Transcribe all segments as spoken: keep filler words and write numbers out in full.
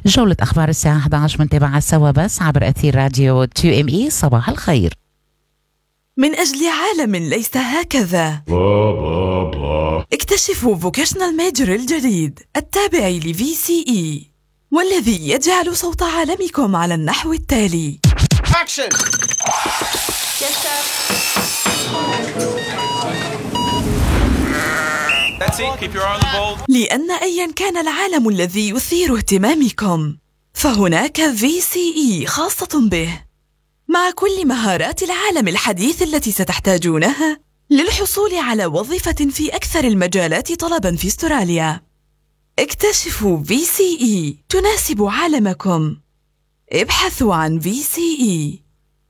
جولة أخبار الساعة إحدى عشر منتابعة سوا بس عبر أثير راديو تو إم إي. صباح الخير. من أجل عالم ليس هكذا، اكتشفوا فوكيشنال ميجر الجديد التابع لفي سي إي، والذي يجعل صوت عالمكم على النحو التالي. Action. Yes, sir. That's it. Keep your eye on the ball. لأن أيا كان العالم الذي يثير اهتمامكم، فهناك في سي إي خاصة به، مع كل مهارات العالم الحديث التي ستحتاجونها للحصول على وظيفة في أكثر المجالات طلباً في أستراليا. اكتشفوا في سي إي تناسب عالمكم. ابحثوا عن في سي إي.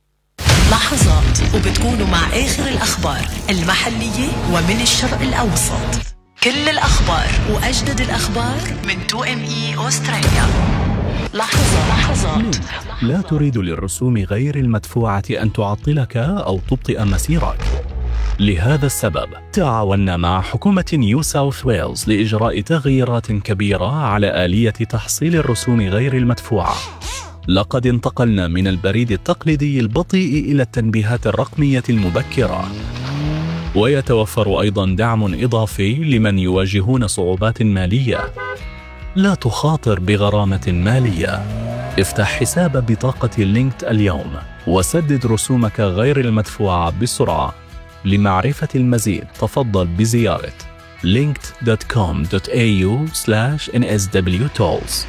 لحظات وبتكونوا مع آخر الأخبار المحلية ومن الشرق الأوسط. كل الأخبار وأجدد الأخبار من تو إم إي أستراليا. لحظة لحظات. لا تريد للرسوم غير المدفوعة أن تعطلك أو تبطئ مسيرك. لهذا السبب تعاوننا مع حكومة نيو ساوث ويلز لإجراء تغييرات كبيرة على آلية تحصيل الرسوم غير المدفوعة. لقد انتقلنا من البريد التقليدي البطيء إلى التنبيهات الرقمية المبكرة، ويتوفر أيضاً دعم إضافي لمن يواجهون صعوبات مالية. لا تخاطر بغرامة مالية. افتح حساب بطاقة لينكد اليوم وسدد رسومك غير المدفوعة بسرعة. لمعرفة المزيد تفضل بزيارة linked dot com dot a u slash n s w tolls.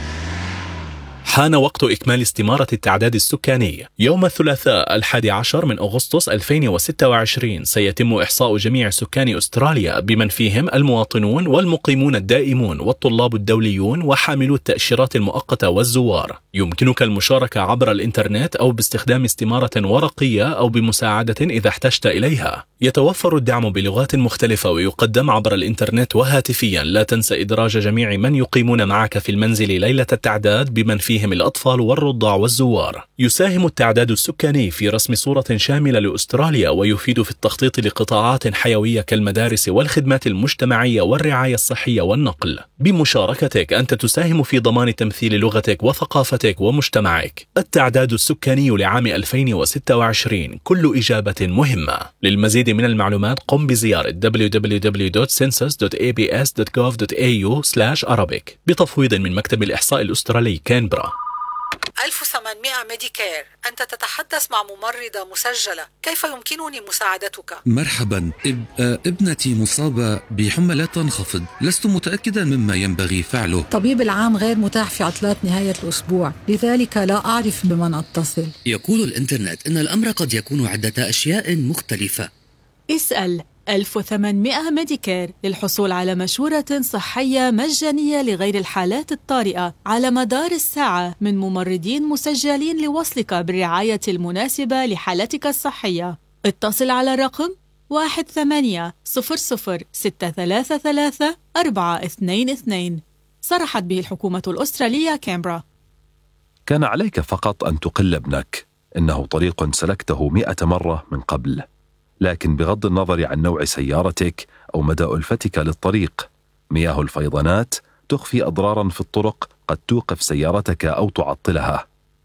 حان وقت إكمال استمارة التعداد السكاني. يوم الثلاثاء الحادي عشر من أغسطس ألفين وستة وعشرين سيتم إحصاء جميع سكان أستراليا بمن فيهم المواطنون والمقيمون الدائمون والطلاب الدوليون وحاملو التأشيرات المؤقتة والزوار. يمكنك المشاركة عبر الإنترنت أو باستخدام استمارة ورقية أو بمساعدة إذا احتجت إليها. يتوفر الدعم بلغات مختلفة ويقدم عبر الإنترنت وهاتفيا. لا تنسى إدراج جميع من يقيمون معك في المنزل ليلة التعداد بمن فيهم الأطفال والرضع والزوار. يساهم التعداد السكاني في رسم صورة شاملة لأستراليا ويفيد في التخطيط لقطاعات حيوية كالمدارس والخدمات المجتمعية والرعاية الصحية والنقل. بمشاركتك أنت تساهم في ضمان تمثيل لغتك وثقافتك ومجتمعك. التعداد السكاني لعام ألفين وستة وعشرين كل إجابة مهمة. للمزيد من المعلومات قم بزيارة دبليو دبليو دبليو دوت سنسس دوت إيه بي إس دوت جوف دوت إيه يو سلاش أرابيك بتفويض من مكتب الإحصاء الأسترالي كانبرا. ألف وثمانمائة ميديكير. أنت تتحدث مع ممرضة مسجلة. كيف يمكنني مساعدتك؟ مرحبا. إب... ابنتي مصابة بحمى لا تنخفض. لست متأكدا مما ينبغي فعله. طبيب العام غير متاح في عطلات نهاية الأسبوع، لذلك لا أعرف بمن أتصل. يقول الإنترنت إن الأمر قد يكون عدة أشياء مختلفة. اسأل ألف وثمانمائة ميديكير للحصول على مشورة صحية مجانية لغير الحالات الطارئة على مدار الساعة من ممرضين مسجلين لوصلك بالرعاية المناسبة لحالتك الصحية. اتصل على الرقم واحد ثمانية صفر صفر ستة ثلاثة ثلاثة أربعة اثنين اثنين. صرحت به الحكومة الأسترالية كامبرا. كان عليك فقط أن تقل ابنك. إنه طريق سلكته مئة مرة من قبل. لكن بغض النظر عن نوع سيارتك أو مدى ألفتك للطريق، مياه الفيضانات تخفي أضرارا في الطرق قد توقف سيارتك أو تعطلها.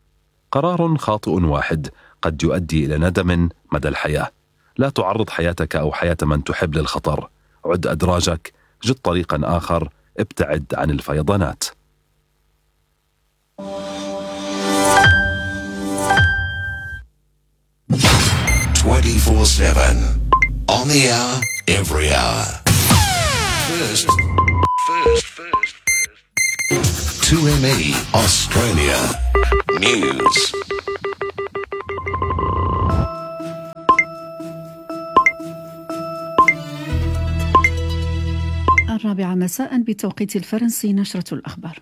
قرار خاطئ واحد قد يؤدي إلى ندم مدى الحياة. لا تعرض حياتك أو حياة من تحب للخطر. عد أدراجك، جد طريقا آخر، ابتعد عن الفيضانات. twenty-four seven on the hour, every hour. First, first, first, first. two M E Australia News. الرابعة مساء بتوقيت الفرنسي. نشرة الأخبار.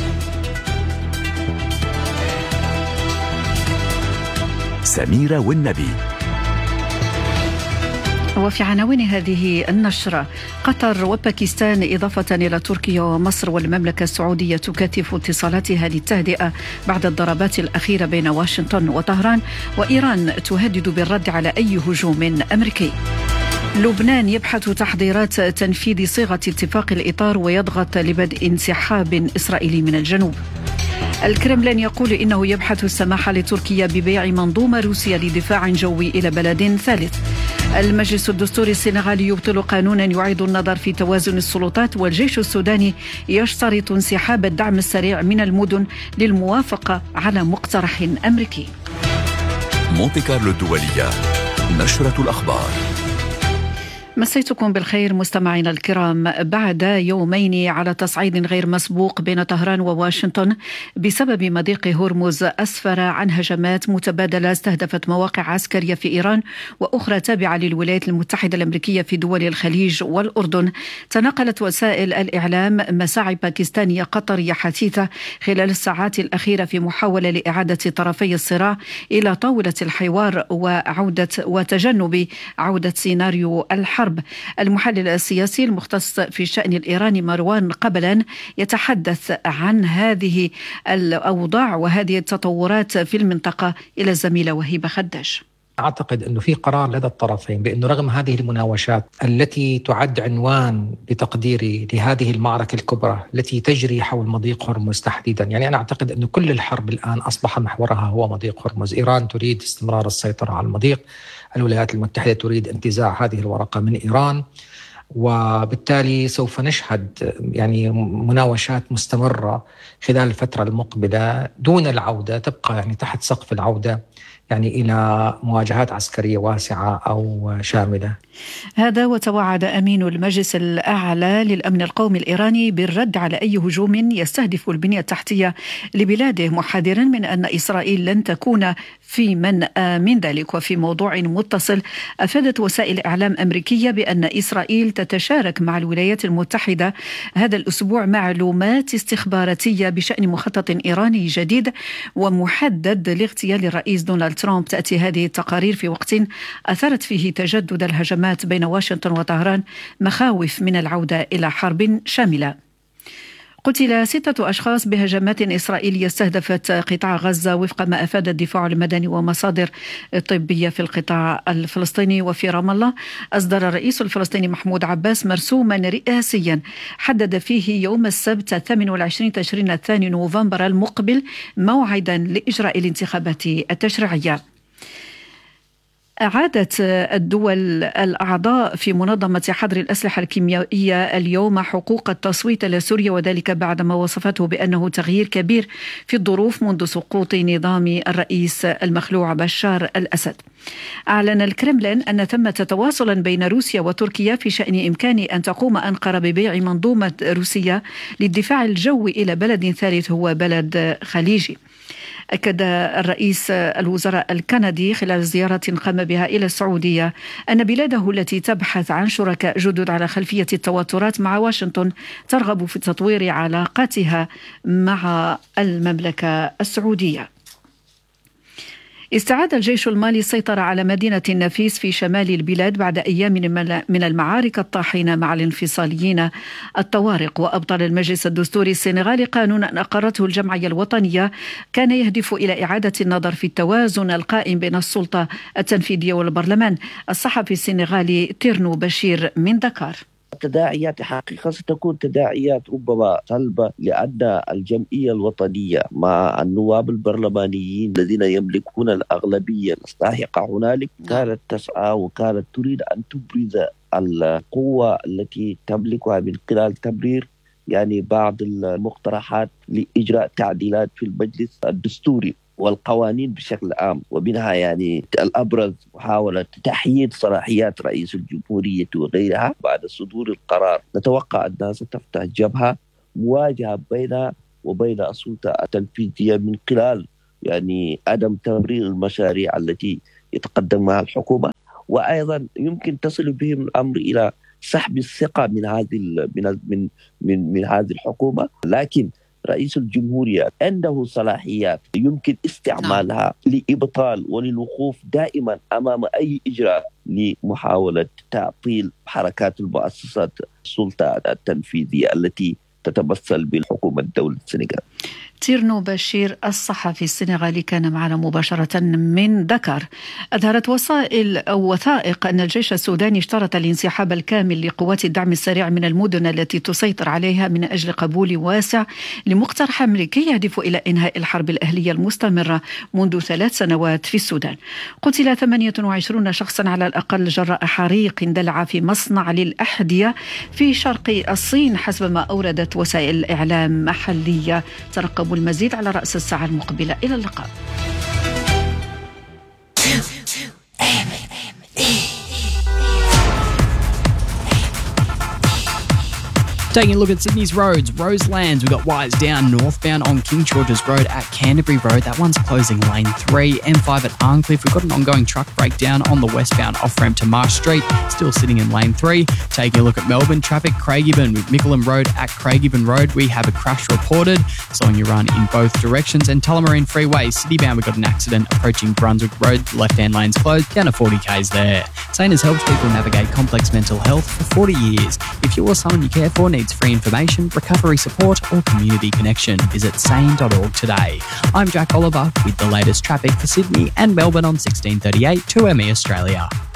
سميرة والنبي. وفي عناوين هذه النشرة: قطر وباكستان إضافة إلى تركيا ومصر والمملكة السعودية تكثف اتصالاتها للتهدئة بعد الضربات الأخيرة بين واشنطن وطهران، وإيران تهدد بالرد على أي هجوم أمريكي. لبنان يبحث تحضيرات تنفيذ صيغة اتفاق الإطار ويضغط لبدء انسحاب إسرائيلي من الجنوب. الكرملين يقول إنه يبحث السماح لتركيا ببيع منظومة روسية لدفاع جوي إلى بلد ثالث. المجلس الدستوري السنغالي يبطل قانونا يعيد النظر في توازن السلطات، والجيش السوداني يشترط انسحاب الدعم السريع من المدن للموافقة على مقترح أمريكي. مونتي كارلو الدولية، نشرة الأخبار. مسيتكم بالخير مستمعينا الكرام. بعد يومين على تصعيد غير مسبوق بين طهران وواشنطن بسبب مضيق هرمز، أسفر عن هجمات متبادلة استهدفت مواقع عسكرية في إيران وأخرى تابعة للولايات المتحدة الأمريكية في دول الخليج والأردن. تناقلت وسائل الإعلام مساعي باكستانية قطرية حثيثة خلال الساعات الأخيرة في محاولة لإعادة طرفي الصراع إلى طاولة الحوار وعودة وتجنب عودة سيناريو الحرب. المحلل السياسي المختص في الشأن الإيراني مروان قبلان يتحدث عن هذه الأوضاع وهذه التطورات في المنطقة إلى الزميلة وهيبة خداش. أعتقد أنه في قرار لدى الطرفين بأنه رغم هذه المناوشات التي تعد عنوان بتقديري لهذه المعركة الكبرى التي تجري حول مضيق هرمز تحديدا، يعني أنا أعتقد أن كل الحرب الآن أصبح محورها هو مضيق هرمز. إيران تريد استمرار السيطرة على المضيق، الولايات المتحدة تريد انتزاع هذه الورقة من إيران، وبالتالي سوف نشهد يعني مناوشات مستمرة خلال الفترة المقبلة دون العودة، تبقى يعني تحت سقف العودة يعني إلى مواجهات عسكرية واسعة أو شاملة. هذا وتوعد أمين المجلس الأعلى للأمن القومي الإيراني بالرد على أي هجوم يستهدف البنية التحتية لبلاده، محذرا من أن إسرائيل لن تكون في من من ذلك. وفي موضوع متصل، أفادت وسائل إعلام أمريكية بأن إسرائيل تتشارك مع الولايات المتحدة هذا الأسبوع معلومات استخباراتية بشأن مخطط إيراني جديد ومحدد لاغتيال الرئيس دونالد ترامب. تأتي هذه التقارير في وقت أثارت فيه تجدد الهجمات بين واشنطن وطهران مخاوف من العودة إلى حرب شاملة. قتل ستة أشخاص بهجمات إسرائيلية استهدفت قطاع غزة وفق ما أفاد الدفاع المدني ومصادر طبية في القطاع الفلسطيني. وفي رام الله أصدر الرئيس الفلسطيني محمود عباس مرسوما رئاسيا حدد فيه يوم السبت الثامن والعشرين تشرين الثاني نوفمبر المقبل موعدا لإجراء الانتخابات التشريعية. أعادت الدول الأعضاء في منظمة حظر الأسلحة الكيميائية اليوم حقوق التصويت لسوريا، وذلك بعدما وصفته بأنه تغيير كبير في الظروف منذ سقوط نظام الرئيس المخلوع بشار الأسد. أعلن الكرملين أن ثمة تواصلا بين روسيا وتركيا في شأن إمكان أن تقوم أنقرة ببيع منظومة روسية للدفاع الجوي إلى بلد ثالث هو بلد خليجي. أكد الرئيس الوزراء الكندي خلال زيارة قام بها إلى السعودية أن بلاده التي تبحث عن شركاء جدد على خلفية التوترات مع واشنطن ترغب في تطوير علاقاتها مع المملكة السعودية. استعاد الجيش المالي السيطرة على مدينة النفيس في شمال البلاد بعد أيام من المعارك الطاحنة مع الانفصاليين الطوارق. وأبطل المجلس الدستوري السنغالي قانونا أقرته الجمعية الوطنية كان يهدف إلى إعادة النظر في التوازن القائم بين السلطة التنفيذية والبرلمان. الصحفي السنغالي تيرنو بشير من دكار. تداعيات حقيقة ستكون تداعيات ربما صلبة، لأن الجمعية الوطنية مع النواب البرلمانيين الذين يملكون الأغلبية الساحقة هنالك كانت تسعى وكانت تريد أن تبرز القوة التي تملكها من خلال تبرير يعني بعض المقترحات لإجراء تعديلات في المجلس الدستوري والقوانين بشكل عام، ومنها يعني الأبرز محاولة تحييد صلاحيات رئيس الجمهورية وغيرها. بعد صدور القرار نتوقع أنها ستفتح جبهة مواجهة بين وبين السلطة التنفيذية من خلال يعني عدم تمرير المشاريع التي يتقدم معها الحكومة، وأيضا يمكن تصل بهم الأمر إلى سحب الثقة من هذه من من من, من هذه الحكومة. لكن رئيس الجمهورية عنده صلاحيات يمكن استعمالها لإبطال وللوقوف دائما أمام أي إجراء لمحاولة تعطيل حركات المؤسسات السلطة التنفيذية التي تتمثل بالحكومة دولة السنغال. تيرنو بشير الصحفي السنغالي كان معنا مباشرة من دكار. أظهرت وسائل أو وثائق أن الجيش السوداني اشترط الانسحاب الكامل لقوات الدعم السريع من المدن التي تسيطر عليها من أجل قبول واسع لمقترح أمريكي يهدف إلى إنهاء الحرب الأهلية المستمرة منذ ثلاث سنوات في السودان. قتل ثمانية وعشرين شخصا على الأقل جراء حريق اندلع في مصنع للأحذية في شرق الصين حسب ما أوردت وسائل إعلام محلية. ترقبوا المزيد على رأس الساعة المقبلة. إلى اللقاء. Taking a look at Sydney's roads, Roselands, we've got wires down northbound on King George's Road at Canterbury Road. That one's closing lane three. M five at Arncliffe, we've got an ongoing truck breakdown on the westbound off-ramp to Marsh Street, still sitting in lane three. Taking a look at Melbourne, traffic, Craigieburn with Mickleham Road at Craigieburn Road. We have a crash reported, slowing your run in both directions. And Tullamarine Freeway, citybound, we've got an accident approaching Brunswick Road. Left-hand lane's closed, down to forty kays there. Sane has helped people navigate complex mental health for forty years. If you or someone you care for needs free information, recovery support or community connection, visit sane dot org today. I'm Jack Oliver with the latest traffic for Sydney and Melbourne on sixteen thirty-eight two M E Australia.